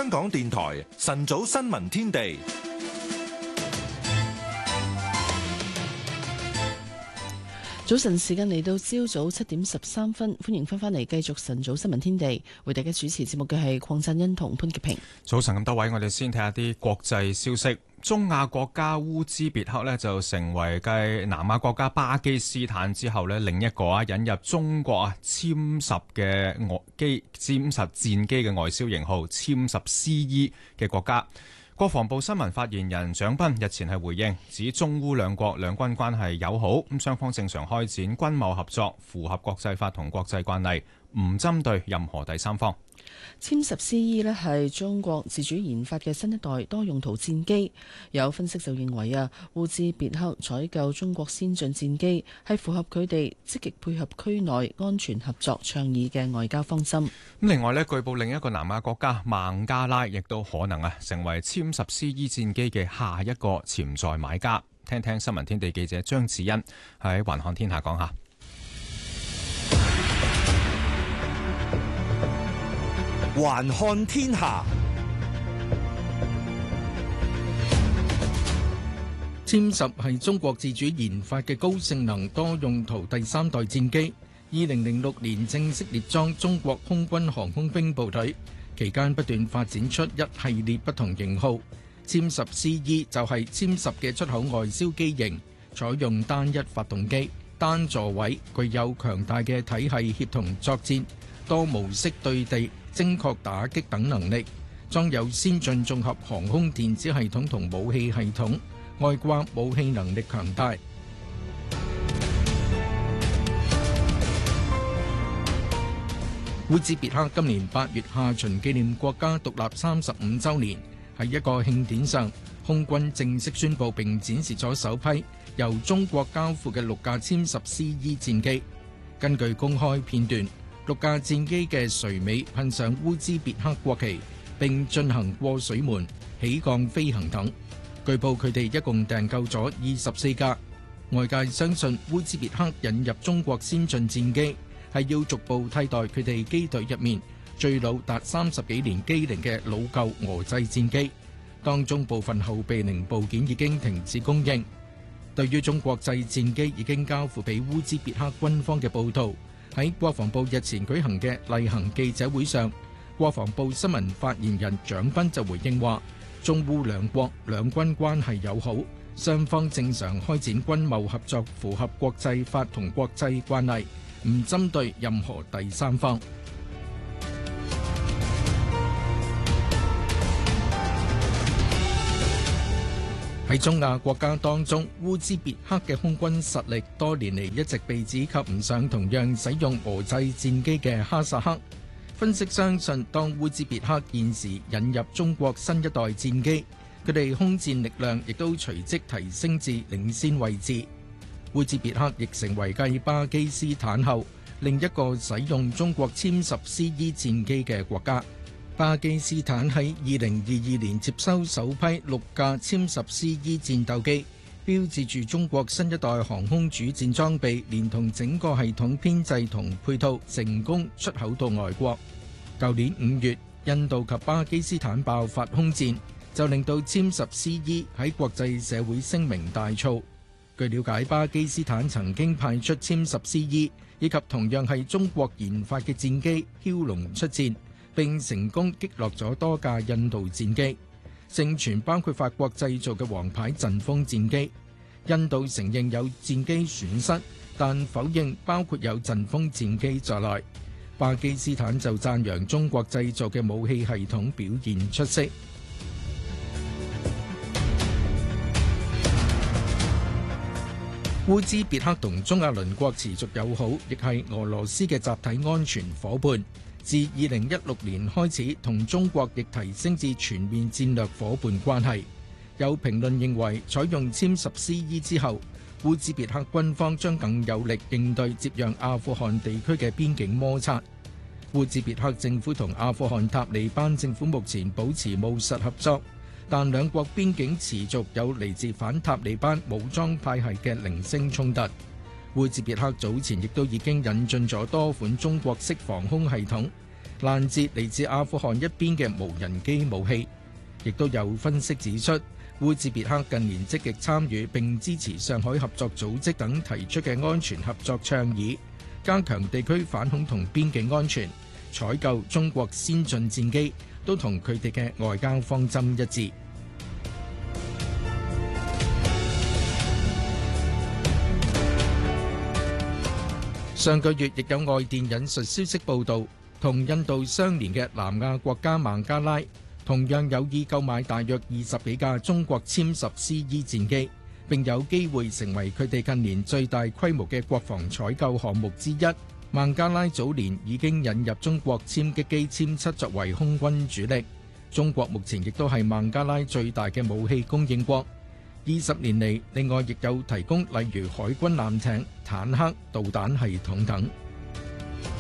香港電台晨早新聞天地。 早晨時間嚟到朝早7:13，歡迎翻嚟繼續晨早新聞天地，為大家主持節目嘅係鄺振恩同潘潔平。 早晨咁多位，我哋先睇下啲國際消息。中亞國家烏茲別克呢就成為繼南亞國家巴基斯坦之後呢另一個引入中國殲十戰機嘅外銷型號殲十 CE 嘅國家。國防部新聞發言人蔣斌日前係回應，指中烏兩國兩軍關係友好，咁雙方正常開展軍貿合作，符合國際法同國際慣例，唔針對任何第三方。 殲十 CE 呢係中國自主研發嘅新一代多用途戰機，有分析就認為烏茲別克採購中國先進戰機係符合佢哋積極配合區內安全合作倡議嘅外交方針。 另外據報另一個南亞國家孟加拉亦都可能成為殲十 CE 戰機嘅下一個潛在買家。聽聽新聞天地記者張子欣喺環看天下講下。 環看天下，殲十係中國自主研發嘅高性能多用途第三代戰機，2006年正式列裝中國空軍航空兵部隊，期間不斷發展出一系列不同型號。殲十 CE 就係殲十嘅出口外銷機型，採用單一發動機、單座位，具有強大嘅體系協同作戰、多模式對地、精確打擊等能力，裝有先進綜合航空電子系統同武器系統，外掛武器能力強大。烏茲別克今年8月下旬紀念國家獨立35週年，喺一個慶典上，空軍正式宣布並展示咗首批由中國交付嘅6架殲十 CE 戰機。根據公開片段，6架戰機嘅垂尾噴上烏茲別克國旗，並進行過水門、起降飛行等。據報佢哋一共訂購咗24架。外界相信烏茲別克引入中國先進戰機，係要逐步替代佢哋機隊入面最老達30幾年機齡嘅老舊俄製戰機，當中部分後備零部件已經停止供應。對於中國製戰機已經交付俾烏茲別克軍方嘅報導，喺國防部日前舉行嘅例行記者會上，國防部新聞發言人蔣斌就回應話，中烏兩國兩軍關係友好，雙方正常開展軍貿合作，符合國際法同國際慣例，唔針對任何第三方。喺中亞國家當中，烏茲別克嘅空軍實力多年嚟一直被指及唔上同樣使用俄製戰機嘅哈薩克。分析相信，當烏茲別克現時引入中國新一代戰機，佢哋空戰力量亦都隨即提升至領先位置。烏茲別克亦成為繼巴基斯坦後另一個使用中國殲十 CE 戰機嘅國家。巴基斯坦喺2022年接收首批6架殲十 CE 戰鬥機，標誌住中國新一代航空主戰裝備連同整個系統編製同配套成功出口到外國。舊年5月，印度及巴基斯坦爆發空戰，就令到殲十 CE 喺國際社會聲名大噪。據了解，巴基斯坦曾經派出殲十 CE 以及同樣係中國研發嘅戰機梟龍出戰，並成功擊落咗多架印度戰機，盛傳包括法國製造嘅王牌陣風戰機。印度承認有戰機損失，但否認包括有陣風戰機在內。巴基斯坦就讚揚中國製造嘅武器系統表現出色。烏茲別克同中亞鄰國持續友好，亦係俄羅斯嘅集體安全夥伴。自2016年開始，同中國亦提升至全面戰略夥伴關係。有評論認為，採用殲十 CE 之後，烏茲別克軍方將更有力應對接壤阿富汗地區嘅邊境摩擦。烏茲別克政府同阿富汗塔利班政府目前保持務實合作，但兩國邊境持續有嚟自反塔利班武裝派系嘅零星衝突。烏茲別克早前亦都已經引進咗多款中國式防空系統， 攔截嚟自阿富汗一邊嘅無人機武器。亦都有分析指出，烏茲別克近年積極參與並支持上海合作組織等提出嘅安全合作倡議，加強地區反恐同邊境安全，採購中國先進戰機，都同佢哋嘅外交方針一致。上個月亦有外電引述消息報導，同印度相連嘅南亞國家孟加拉同樣有意購買大約20幾架中國殲10 CE 戰機，並有機會成為佢哋近年最大規模嘅國防採購項目之一。孟加拉早年已經引入中國殲擊機殲7作為空軍主力，中國目前亦都係孟加拉最大嘅武器供應國。20年嚟，另外亦有提供例如海軍艦艇、坦克、導彈系統等。